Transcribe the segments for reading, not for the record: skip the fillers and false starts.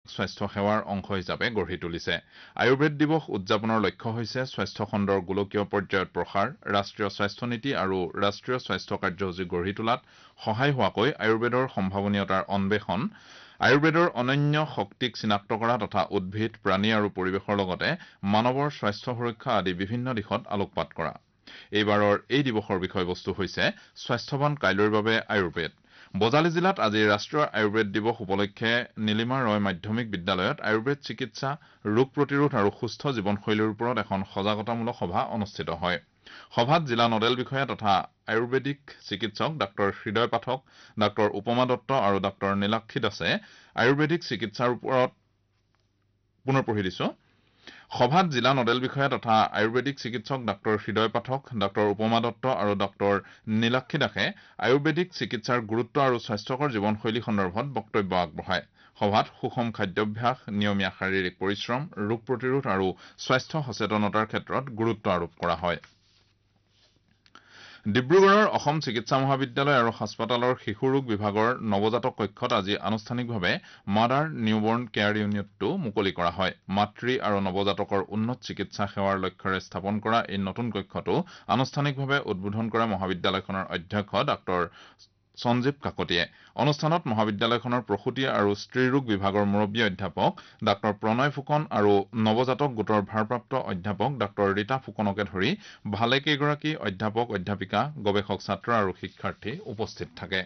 স্বাস্থ্য সেৱাৰ অংশ হিচাপে গঢ়ি তুলিছে আয়ুৰ্বেদ দিৱস উদযাপনৰ লক্ষ্য হৈছে স্বাস্থ্য খণ্ডৰ গোলকীয় পৰ্যায়ত প্ৰসাৰ ৰাষ্ট্ৰীয় স্বাস্থ্য নীতি আৰু ৰাষ্ট্ৰীয় স্বাস্থ্য কাৰ্যসূচী গঢ়ি তোলাত সহায় হোৱাকৈ আয়ুৰ্বেদৰ সম্ভাৱনীয়তাৰ অন্বেষণ আয়ুৰ্বেদৰ অনন্য শক্তিক চিনাক্ত কৰা তথা উদ্ভিদ প্ৰাণী আৰু পৰিৱেশৰ লগতে মানৱৰ স্বাস্থ্য সুৰক্ষা আদি বিভিন্ন দিশত আলোকপাত কৰা এইবাৰৰ এই দিৱসৰ বিষয়বস্তু হৈছে স্বাস্থ্যৱান কাইলৈৰ বাবে আয়ুৰ্বেদ বজালী জিলাত আজি ৰাষ্ট্ৰীয় আয়ুৰ্বেদ দিৱস উপলক্ষে নীলিমা ৰয় মাধ্যমিক বিদ্যালয়ত আয়ুৰ্বেদ চিকিৎসা ৰোগ প্ৰতিৰোধ আৰু সুস্থ জীৱনশৈলীৰ ওপৰত এখন সজাগতামূলক সভা অনুষ্ঠিত হয় সভাত জিলা নডেল বিষয়া তথা আয়ুৰ্বেদিক চিকিৎসক ডাঃ হৃদয় পাঠক ডাঃ উপমা দত্ত আৰু ডাঃ নীলাক্ষী দাসে আয়ুৰ্বেদিক চিকিৎসাৰ ওপৰত পুনৰ পঢ়ি দিছো সভাত জিলা নডেল বিষয়া তথা আয়ুৰ্বেদিক চিকিৎসক ডাঃ হৃদয় পাঠক ডাঃ উপমা দত্ত আৰু ডাঃ নীলাক্ষী দাসে আয়ুৰ্বেদিক চিকিৎসাৰ গুৰুত্ব আৰু স্বাস্থ্যকৰ জীৱনশৈলী সন্দৰ্ভত বক্তব্য আগবঢ়ায় সভাত সুষম খাদ্যাভ্যাস নিয়মীয়া শাৰীৰিক পৰিশ্ৰম ৰোগ প্ৰতিৰোধ আৰু স্বাস্থ্য সচেতনতাৰ ক্ষেত্ৰত গুৰুত্ব আৰোপ কৰা হয় ডিব্ৰুগড়ৰ অসম চিকিৎসা মহাবিদ্যালয় আৰু হাস্পতালৰ শিশু ৰোগ বিভাগৰ নৱজাতক কক্ষত আজি আনুষ্ঠানিকভাৱে মাদাৰ নিউবৰ্ণ কেয়াৰ ইউনিটটো মুকলি কৰা হয় মাতৃ আৰু নৱজাতকৰ উন্নত চিকিৎসা সেৱাৰ লক্ষ্যৰে স্থাপন কৰা এই নতুন কক্ষটো আনুষ্ঠানিকভাৱে উদ্বোধন কৰা মহাবিদ্যালয়খনৰ অধ্যক্ষ ডাঃ সঞ্জীৱ কাকতিয়ে অনুষ্ঠানত মহাবিদ্যালয়খনৰ প্ৰসূতি আৰু স্ত্ৰী ৰোগ বিভাগৰ মুৰব্বী অধ্যাপক ডাঃ প্ৰণয় ফুকন আৰু নৱজাতক গোটৰ ভাৰপ্ৰাপ্ত অধ্যাপক ডাঃ ৰীতা ফুকনকে ধৰি ভালেকেইগৰাকী অধ্যাপক অধ্যাপিকা গৱেষক ছাত্ৰ আৰু শিক্ষাৰ্থী উপস্থিত থাকে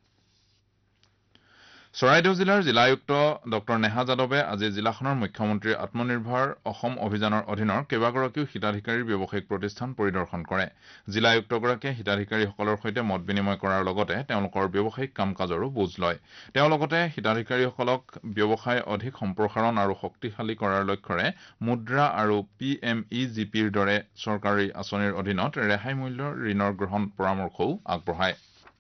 চৰাইদেউ জিলাৰ জিলা আয়ুক্ত ডঃ নেহা যাদৱে আজি জিলাখনৰ মুখ্যমন্ত্ৰী আত্মনিৰ্ভৰ অসম অভিযানৰ অধীনৰ কেইবাগৰাকীও হিতাধিকাৰীৰ ব্যৱসায়িক প্ৰতিষ্ঠান পৰিদৰ্শন কৰে জিলা আয়ুক্তগৰাকীয়ে হিতাধিকাৰীসকলৰ সৈতে মত বিনিময় কৰাৰ লগতে তেওঁলোকৰ ব্যৱসায়িক কাম কাজৰো বুজ লয় তেওঁ লগতে হিতাধিকাৰীসকলক ব্যৱসায় অধিক সম্প্ৰসাৰণ আৰু শক্তিশালী কৰাৰ লক্ষ্যৰে মুদ্ৰা আৰু PMEGPৰ দৰে চৰকাৰী আঁচনিৰ অধীনত ৰেহাই মূল্যৰ ঋণৰ গ্ৰহণ পৰামৰ্শও আগবঢ়ায়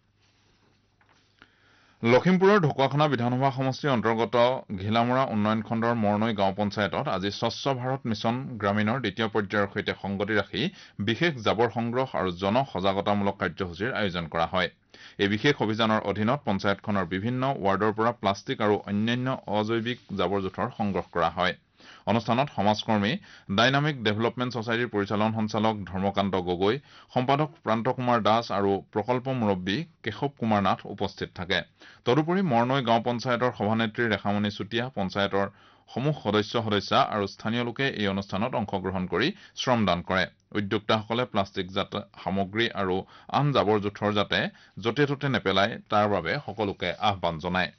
লখিমপুৰৰ ঢকুৱাখানা বিধানসভা সমষ্টিৰ অন্তৰ্গত ঘিলামৰা উন্নয়ন খণ্ডৰ মৰনৈ গাঁও পঞ্চায়তত আজি স্বচ্ছ ভাৰত মিছন গ্ৰামীণৰ দ্বিতীয় পৰ্যায়ৰ সৈতে সংগতি ৰাখি বিশেষ জাবৰ সংগ্ৰহ আৰু জনসজাগতামূলক কাৰ্যসূচীৰ আয়োজন কৰা হয় এই বিশেষ অভিযানৰ অধীনত পঞ্চায়তখনৰ বিভিন্ন ৱাৰ্ডৰ পৰা প্লাষ্টিক আৰু অন্যান্য অজৈৱিক জাবৰ জোঁথৰ সংগ্ৰহ কৰা হয় অনুষ্ঠানত সমাজকৰ্মী ডাইনামিক ডেভেলপমেণ্ট ছচাইটিৰ পৰিচালন সঞ্চালক ধৰ্মকান্ত গগৈ সম্পাদক প্ৰান্ত কুমাৰ দাস আৰু প্ৰকল্প মুৰব্বী কেশৱ কুমাৰ নাথ উপস্থিত থাকে তদুপৰি মৰনৈ গাঁও পঞ্চায়তৰ সভানেত্ৰী ৰেখামণি চুতীয়া পঞ্চায়তৰ সমূহ সদস্যা আৰু স্থানীয় লোকে এই অনুষ্ঠানত অংশগ্ৰহণ কৰি শ্ৰমদান কৰে উদ্যোক্তাসকলে প্লাষ্টিকজাত সামগ্ৰী আৰু আন জাবৰ জোঁথৰ যাতে য'তে ত'তে নেপেলায় তাৰ বাবে সকলোকে আহ্বান জনায়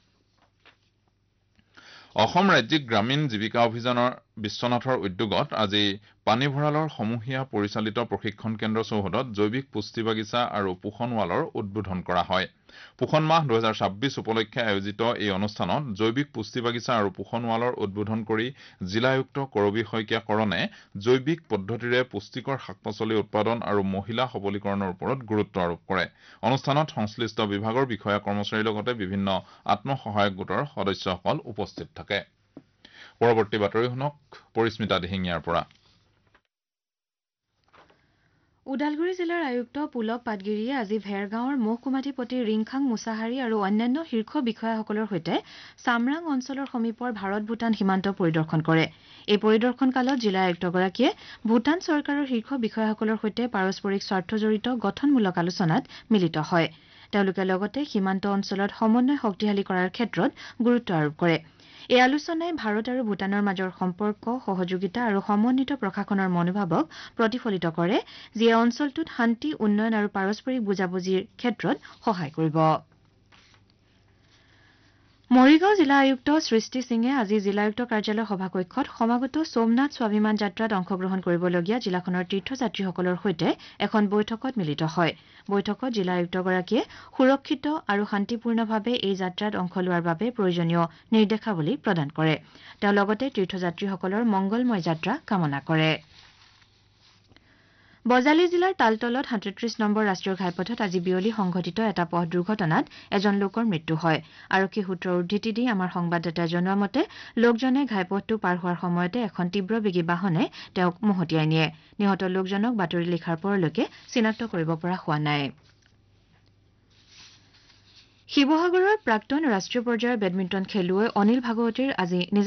অসম ৰাজ্যিক গ্ৰামীণ জীৱিকা অভিযানৰ বিশ্বনাথৰ উদ্যোগত আজি পানী ভঁৰালৰ সমূহীয়া পৰিচালিত প্ৰশিক্ষণ কেন্দ্ৰ চৌহদত জৈৱিক পুষ্টি বাগিচা আৰু পোষণ ৱালৰ উদ্বোধন কৰা হয় পোষণ মাহ 2026 উপলক্ষে আয়োজিত এই অনুষ্ঠানত জৈৱিক পুষ্টি বাগিচা আৰু পোষণ ৱালৰ উদ্বোধন কৰি জিলা আয়ুক্ত কৰবী শইকীয়া কৰণে জৈৱিক পদ্ধতিৰে পুষ্টিকৰ শাক-পাচলি উৎপাদন আৰু মহিলা সবলীকৰণৰ ওপৰত গুৰুত্ব আৰোপ কৰে অনুষ্ঠানত সংশ্লিষ্ট বিভাগৰ বিষয়া কৰ্মচাৰীৰ লগতে বিভিন্ন আত্মসহায়ক গোটৰ সদস্যসকল উপস্থিত থাকে পৰৱৰ্তী বাতৰি শুনক পৰিস্মিতা দিহিঙীয়াৰ পৰা উদালগুৰি জিলাৰ আয়ুক্ত পুলক পাটগিৰিয়ে আজি ভেৰগাঁৱৰ মহকুমাধিপতি ৰিংখাং মুছাহাৰী আৰু অন্যান্য শীৰ্ষ বিষয়াসকলৰ সৈতে চামৰাং অঞ্চলৰ সমীপৰ ভাৰত ভূটান সীমান্ত পৰিদৰ্শন কৰে এই পৰিদৰ্শন কালত জিলা আয়ুক্তগৰাকীয়ে ভূটান চৰকাৰৰ শীৰ্ষ বিষয়াসকলৰ সৈতে পাৰস্পৰিক স্বাৰ্থজড়িত গঠনমূলক আলোচনাত মিলিত হয় তেওঁলোকে লগতে সীমান্ত অঞ্চলত সমন্বয় শক্তিশালী কৰাৰ ক্ষেত্ৰত গুৰুত্ব আৰোপ কৰে এই আলোচনাই ভাৰত আৰু ভূটানৰ মাজৰ সম্পৰ্ক সহযোগিতা আৰু সমন্বিত প্ৰশাসনৰ মনোভাৱক প্ৰতিফলিত কৰে যিয়ে অঞ্চলটোত শান্তি উন্নয়ন আৰু পাৰস্পৰিক বুজাবুজিৰ ক্ষেত্ৰত সহায় কৰিব মৰিগাঁও জিলা আয়ুক্ত সৃষ্টি সিঙে আজি জিলা আয়ুক্ত কাৰ্যালয় সভাকক্ষত সমাগত সোমনাথ স্বাভিমান যাত্ৰাত অংশগ্ৰহণ কৰিবলগীয়া জিলাখনৰ তীৰ্থযাত্ৰীসকলৰ সৈতে এখন বৈঠকত মিলিত হয় বৈঠকত জিলা আয়ুক্তগৰাকীয়ে সুৰক্ষিত আৰু শান্তিপূৰ্ণভাৱে এই যাত্ৰাত অংশ লোৱাৰ বাবে প্ৰয়োজনীয় নিৰ্দেশাৱলী প্ৰদান কৰে তেওঁ লগতে তীৰ্থযাত্ৰীসকলৰ মংগলময় যাত্ৰা কামনা কৰে বজালী জিলাৰ তালতলত ৩৭ নম্বৰ ৰাষ্ট্ৰীয় ঘাইপথত আজি বিয়লি সংঘটিত এটা পথ দুৰ্ঘটনাত এজন লোকৰ মৃত্যু হয় আৰক্ষী সূত্ৰৰ উদ্ধৃতি দি আমাৰ সংবাদদাতাই জনোৱা মতে লোকজনে ঘাইপথটো পাৰ হোৱাৰ সময়তে এখন তীব্ৰবেগী বাহনে তেওঁক মহতিয়াই নিয়ে নিহত লোকজনক বাতৰি লিখাৰ পৰলৈকে চিনাক্ত কৰিব পৰা হোৱা নাই শিৱসাগৰৰ প্ৰাক্তন ৰাষ্ট্ৰীয় পৰ্যায়ৰ বেডমিণ্টন খেলুৱৈ অনিল ভাগৱতীৰ আজি